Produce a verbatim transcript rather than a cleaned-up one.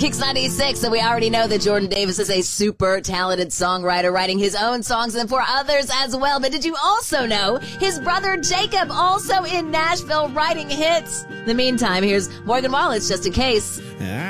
Kicks ninety-six, so we already know that Jordan Davis is a super talented songwriter, writing his own songs and for others as well. But did you also know his brother Jacob also in Nashville writing hits? In the meantime, here's Morgan Wallace, just in case.